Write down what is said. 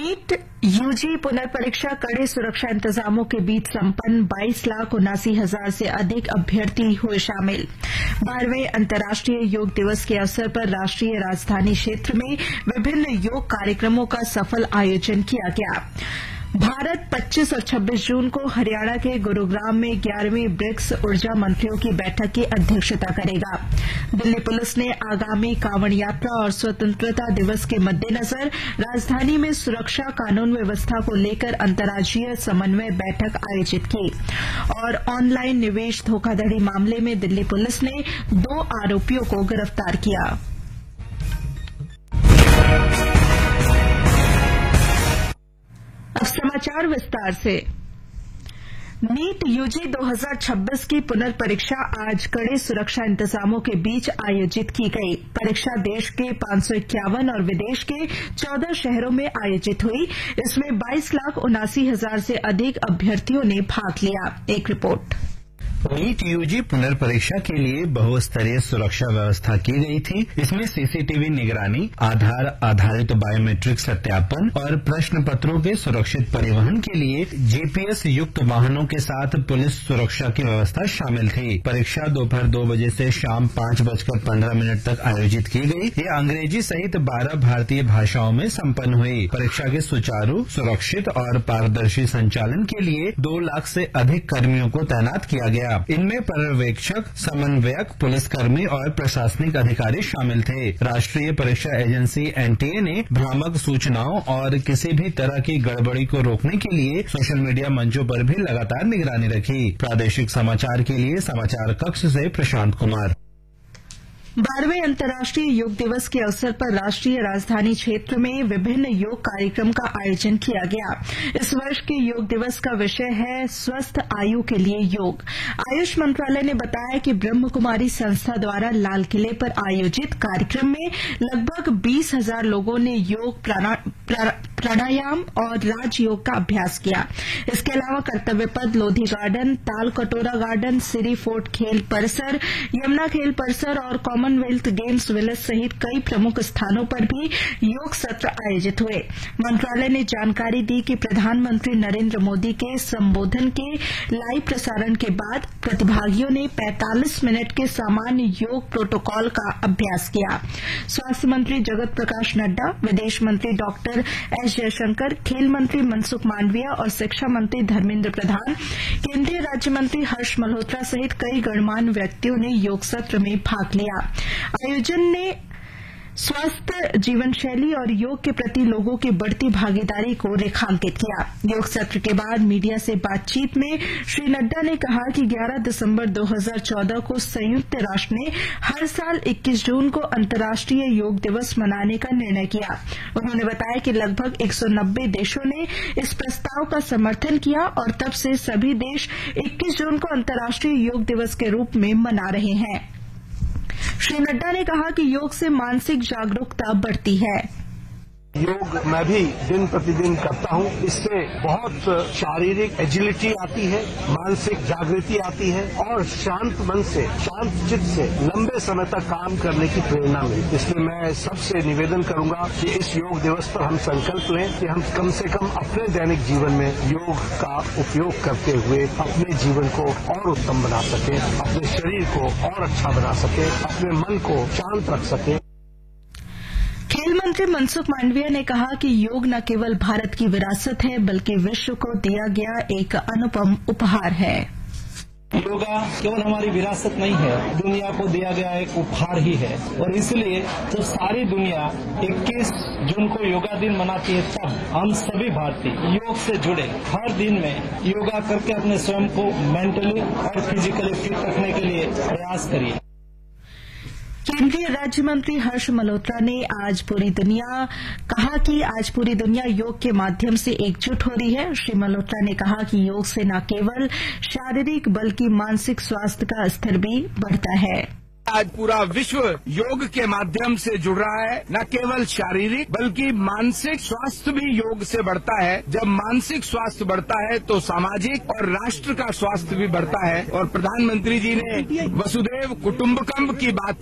NEET UG पुनर्परीक्षा कड़े सुरक्षा इंतजामों के बीच संपन्न 22,79,000 से अधिक अभ्यर्थी हुए शामिल। 12वें अंतर्राष्ट्रीय योग दिवस के अवसर पर राष्ट्रीय राजधानी क्षेत्र में विभिन्न योग कार्यक्रमों का सफल आयोजन किया गया। भारत 25 और 26 जून को हरियाणा के गुरुग्राम में 11वीं ब्रिक्स ऊर्जा मंत्रियों की बैठक की अध्यक्षता करेगा। दिल्ली पुलिस ने आगामी कांवड़ यात्रा और स्वतंत्रता दिवस के मद्देनजर राजधानी में सुरक्षा कानून व्यवस्था को लेकर अंतर्राज्यीय समन्वय बैठक आयोजित की। और ऑनलाइन निवेश धोखाधड़ी मामले में दिल्ली पुलिस ने 2 आरोपियों को गिरफ्तार किया। अब समाचार विस्तार से। नीट यूजी 2026 की पुनर्परीक्षा आज कड़े सुरक्षा इंतजामों के बीच आयोजित की गई। परीक्षा देश के 551 और विदेश के 14 शहरों में आयोजित हुई। इसमें 22,79,000 से अधिक अभ्यर्थियों ने भाग लिया। एक रिपोर्ट। नीट यूजी पुनर्परीक्षा के लिए बहुस्तरीय सुरक्षा व्यवस्था की गई थी। इसमें सीसीटीवी निगरानी, आधार आधारित बायोमेट्रिक सत्यापन और प्रश्न पत्रों के सुरक्षित परिवहन के लिए जीपीएस युक्त वाहनों के साथ पुलिस सुरक्षा की व्यवस्था शामिल थी। परीक्षा दोपहर 2 बजे से शाम 5:15 तक आयोजित की गई। ये अंग्रेजी सहित 12 भारतीय भाषाओं में संपन्न हुई। परीक्षा के सुचारू, सुरक्षित और पारदर्शी संचालन के लिए 2 लाख से अधिक कर्मियों को तैनात किया गया। इनमें पर्यवेक्षक, समन्वयक, पुलिसकर्मी और प्रशासनिक अधिकारी शामिल थे। राष्ट्रीय परीक्षा एजेंसी एनटीए ने भ्रामक सूचनाओं और किसी भी तरह की गड़बड़ी को रोकने के लिए सोशल मीडिया मंचों पर भी लगातार निगरानी रखी। प्रादेशिक समाचार के लिए समाचार कक्ष से प्रशांत कुमार। 12वें अंतर्राष्ट्रीय योग दिवस के अवसर पर राष्ट्रीय राजधानी क्षेत्र में विभिन्न योग कार्यक्रम का आयोजन किया गया। इस वर्ष के योग दिवस का विषय है स्वस्थ आयु के लिए योग। आयुष मंत्रालय ने बताया कि ब्रह्म कुमारी संस्था द्वारा लाल किले पर आयोजित कार्यक्रम में लगभग 20,000 लोगों ने योग, प्राणायाम और राजयोग का अभ्यास किया। इसके अलावा कर्तव्य पथ, लोधी गार्डन, ताल कटोरा गार्डन, सिरी फोर्ट खेल परिसर, यमुना खेल परिसर और कॉमनवेल्थ गेम्स विलेज सहित कई प्रमुख स्थानों पर भी योग सत्र आयोजित हुए। मंत्रालय ने जानकारी दी कि प्रधानमंत्री नरेंद्र मोदी के संबोधन के लाइव प्रसारण के बाद प्रतिभागियों ने 45 मिनट के सामान्य योग प्रोटोकॉल का अभ्यास किया। स्वास्थ्य मंत्री जगत प्रकाश नड्डा, विदेश मंत्री डॉक्टर एस जयशंकर, खेल मंत्री मनसुख मांडविया और शिक्षा मंत्री धर्मेंद्र प्रधान, केंद्रीय राज्य मंत्री हर्ष मल्होत्रा सहित कई गणमान्य व्यक्तियों ने योग सत्र में भाग लिया। आयोजन ने स्वस्थ जीवन शैली और योग के प्रति लोगों की बढ़ती भागीदारी को रेखांकित किया। योग सत्र के बाद मीडिया से बातचीत में श्री नड्डा ने कहा कि 11 दिसंबर 2014 को संयुक्त राष्ट्र ने हर साल 21 जून को अंतर्राष्ट्रीय योग दिवस मनाने का निर्णय किया। उन्होंने बताया कि लगभग 190 देशों ने इस प्रस्ताव का समर्थन किया और तब से सभी देश 21 जून को अंतर्राष्ट्रीय योग दिवस के रूप में मना रहे हैं। श्री नड्डा ने कहा कि योग से मानसिक जागरूकता बढ़ती है। योग मैं भी दिन प्रतिदिन करता हूँ। इससे बहुत शारीरिक एजिलिटी आती है, मानसिक जागृति आती है और शांत मन से, शांत चित्त से लंबे समय तक काम करने की प्रेरणा मिलती है। इसलिए मैं सबसे निवेदन करूंगा कि इस योग दिवस पर हम संकल्प लें कि हम कम से कम अपने दैनिक जीवन में योग का उपयोग करते हुए अपने जीवन को और उत्तम बना सकें, अपने शरीर को और अच्छा बना सकें, अपने मन को शांत रख सकें। खेल मंत्री मनसुख मांडविया ने कहा कि योग न केवल भारत की विरासत है बल्कि विश्व को दिया गया एक अनुपम उपहार है। योगा केवल हमारी विरासत नहीं है, दुनिया को दिया गया एक उपहार ही है। और इसलिए जब सारी दुनिया 21 जून को योगा दिन मनाती है, तब हम सभी भारतीय योग से जुड़े हर दिन में योगा करके अपने स्वयं को मेंटली और फिजिकली फिट रखने के लिए प्रयास करिए। केंद्रीय राज्य मंत्री हर्ष मल्होत्रा ने कहा कि आज पूरी दुनिया योग के माध्यम से एकजुट हो रही है। श्री मल्होत्रा ने कहा कि योग से न केवल शारीरिक बल्कि मानसिक स्वास्थ्य का स्तर भी बढ़ता है। आज पूरा विश्व योग के माध्यम से जुड़ रहा है। न केवल शारीरिक बल्कि मानसिक स्वास्थ्य भी योग से बढ़ता है। जब मानसिक स्वास्थ्य बढ़ता है तो सामाजिक और राष्ट्र का स्वास्थ्य भी बढ़ता है। और प्रधानमंत्री जी ने वसुधैव कुटुंबकम की बात